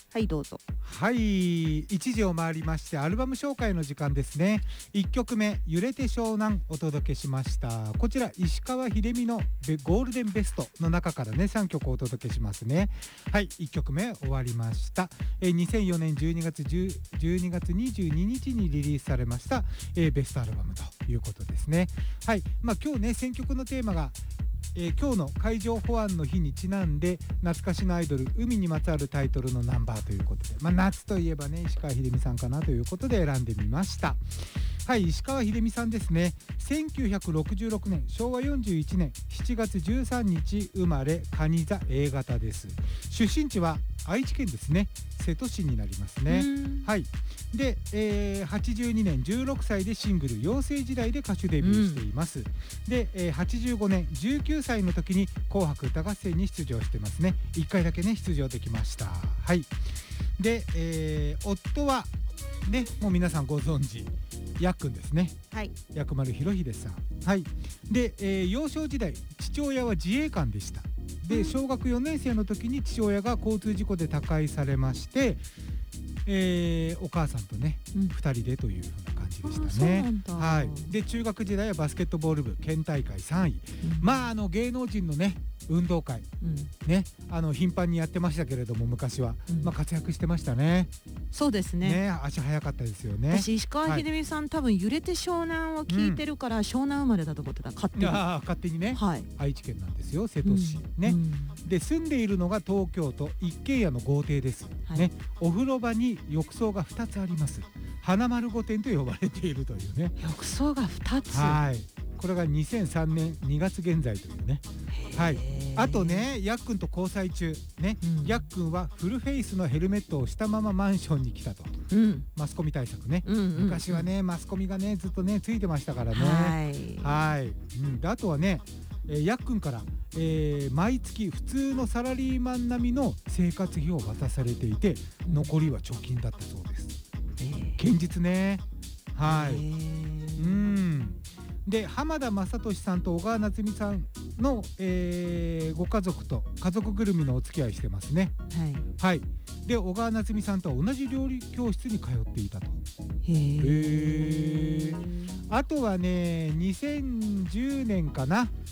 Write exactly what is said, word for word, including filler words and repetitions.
はいどうぞ。 はい、いちじを回りましてアルバム紹介の時間ですね。いっきょくめ揺れて湘南お届けしました。こちら石川秀美のゴールデンベストの中からねさんきょくお届けしますね。はい、いっきょくめ終わりました。えー、にせんよねんじゅうにがつじゅうにがつにじゅうににちにリリースされました、えー、ベストアルバムということですね。はい、まあ今日ね選曲のテーマがえー、今日の海上保安の日にちなんで懐かしのアイドル海にまつわるタイトルのナンバーということで、まあ、夏といえばね石川秀美さんかなということで選んでみました。はい、石川秀美さんですね。せんきゅうひゃくろくじゅうろくねんしょうわよんじゅういちねんしちがつじゅうさんにち生まれ蟹座 A 型です。出身地は愛知県ですね。瀬戸市になりますね。はい。で、えー、はちじゅうにねんじゅうろくさいでシングル養成時代で歌手デビューしています。うん、で、えー、はちじゅうごねんじゅうきゅうさいの時に紅白歌合戦に出場してますね。いっかいだけね出場できました。はい。で、えー、夫はねもう皆さんご存知やっくんですね。はい。薬丸裕英さん。はい。で、えー、幼少時代父親は自衛官でした。で小学よねんせいの時に父親が交通事故で他界されまして、えー、お母さんとね、うん、ふたりでというふうな感じでしたね。はい。で中学時代はバスケットボール部県大会さんい、うん、まああの芸能人のね運動会、うん、ねあの頻繁にやってましたけれども昔は、うん、まあ活躍してましたね。 そうですね。 ね足早かったですよね。 私石川秀美さん、はい、多分揺れて湘南を聞いてるから、うん、湘南生まれだと思ってた。勝手に。 ああ勝手にね、はい、愛知県なんですよ瀬戸市、うん、ね、うん、で住んでいるのが東京都一軒家の豪邸です、はい、ね。お風呂場に浴槽がふたつあります。花丸御殿と呼ばれているというね。 浴槽がふたつ。 はい。これがにせんさんねんにがつ現在というね。はい。あとねやっくんと交際中ね、うん、やっくんはフルフェイスのヘルメットをしたままマンションに来たと、うん、マスコミ対策ね、うんうんうん、昔はねマスコミがねずっとねついてましたからね。はい、はい、うん、であとはね、えー、やっくんから、えー、毎月普通のサラリーマン並みの生活費を渡されていて、うん、残りは貯金だったそうです。現実ね。はい。うん。で浜田雅俊さんと小川夏美さんの、えー、ご家族と家族ぐるみのお付き合いしてますね。はい、はい、で小川夏美さんとは同じ料理教室に通っていたと。へー。あとはねにせんじゅうねんかな